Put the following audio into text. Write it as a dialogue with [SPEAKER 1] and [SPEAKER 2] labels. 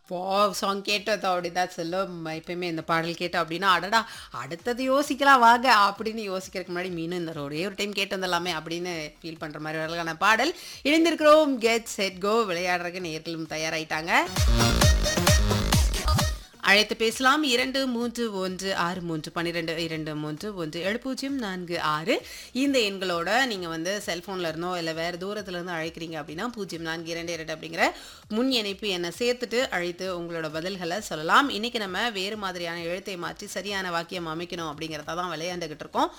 [SPEAKER 1] Wow! Song கேட்டோம் அப்படிதான் சொல்லும். எப்பயுமே இந்த பாடல் கேட்டோம் அப்படின்னா, அடடா! அடுத்தது யோசிக்கலாம் வாங்க அப்படின்னு யோசிக்கிறதுக்கு முன்னாடி மீண்டும் இந்த ஒரே ஒரு டைம் கேட்டு வந்துடலாமே அப்படின்னு ஃபீல் பண்ற மாரி ஒரு அழகான பாடல். இணைந்திருக்கிறோம் கெட் செட் கோ விளையாடுறதுக்கு நேயர்களும் தயாராயிட்டாங்க. அழைத்து பேசலாம் 2316312231 இந்த எண்களோட நீங்க வந்து செல்போன்ல இருந்தோ இல்ல வேற தூரத்துல இருந்து அழைக்கிறீங்க அப்படின்னா 0422 அப்படிங்கிற முன் இணைப்பு எண்ணை சேர்த்துட்டு அழைத்து உங்களோட பதில்களை சொல்லலாம். இன்னைக்கு நம்ம வேறு மாதிரியான எழுத்தை மாற்றி சரியான வாக்கியம் அமைக்கணும் அப்படிங்கறத தான் விளையாண்டுகிட்டு இருக்கோம்.